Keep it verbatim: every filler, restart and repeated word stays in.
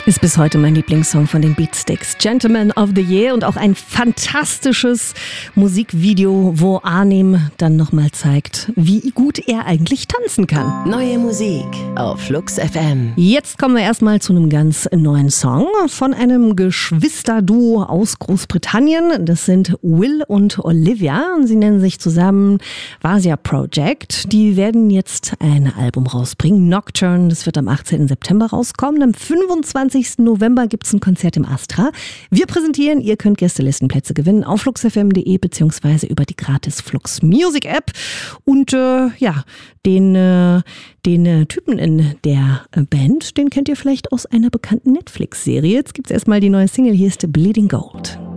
Ist bis heute mein Lieblingssong von den Beatsticks. Gentleman of the Year und auch ein fantastisches Musikvideo, wo Arnim dann nochmal zeigt, wie gut er eigentlich tanzen kann. Neue Musik auf Flux F M. Jetzt kommen wir erstmal zu einem ganz neuen Song von einem Geschwisterduo aus Großbritannien. Das sind Will und Olivia. Sie nennen sich zusammen Vasia Project. Die werden jetzt ein Album rausbringen, Nocturne. Das wird am achtzehnten September rauskommen. Am fünfundzwanzigsten November gibt es ein Konzert im Astra. Wir präsentieren, ihr könnt Gästelistenplätze gewinnen auf fluxfm punkt de beziehungsweise über die gratis Flux Music App. Und äh, ja, den, äh, den äh, Typen in der äh, Band, den kennt ihr vielleicht aus einer bekannten Netflix-Serie. Jetzt gibt es erstmal die neue Single, hier ist Bleeding Gold.